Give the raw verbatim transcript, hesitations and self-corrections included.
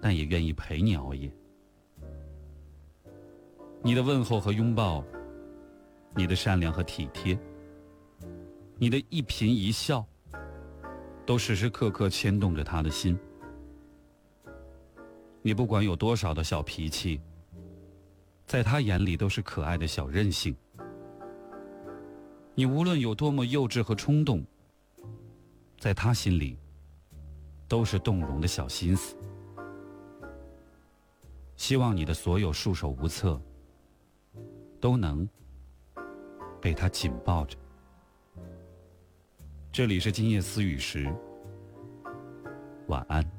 但也愿意陪你熬夜。你的问候和拥抱，你的善良和体贴，你的一颦一笑，都时时刻刻牵动着他的心。你不管有多少的小脾气，在他眼里都是可爱的小任性。你无论有多么幼稚和冲动，在他心里都是动容的小心思。希望你的所有束手无策都能被他紧抱着。这里是今夜思雨时，晚安。